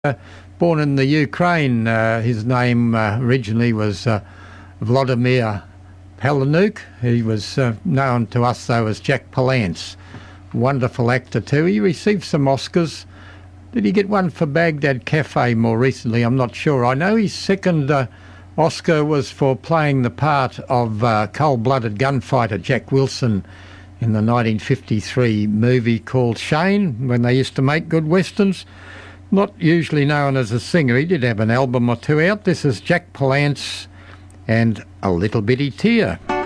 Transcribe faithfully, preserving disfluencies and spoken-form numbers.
Uh, born in the Ukraine. Uh, his name uh, originally was uh, Vladimir Palahniuk. He was uh, known to us, though, as Jack Palance. Wonderful actor, too. He received some Oscars. Did he get one for Baghdad Cafe more recently? I'm not sure. I know his second uh, Oscar was for playing the part of uh, cold-blooded gunfighter Jack Wilson in the nineteen fifty-three movie called Shane, when they used to make good westerns. Not usually known as a singer, he did have an album or two out. This is Jack Palance and A Little Bitty Tear.